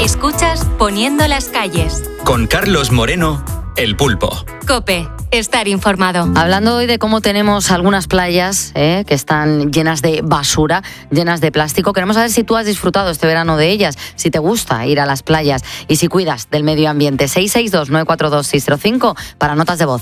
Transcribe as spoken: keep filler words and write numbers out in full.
Escuchas Poniendo las calles. Con Carlos Moreno, El Pulpo. COPE. Estar informado. Hablando hoy de cómo tenemos algunas playas eh, que están llenas de basura, llenas de plástico, queremos saber si tú has disfrutado este verano de ellas, si te gusta ir a las playas y si cuidas del medio ambiente. seis seis dos, nueve cuatro dos, seis cero cinco para notas de voz.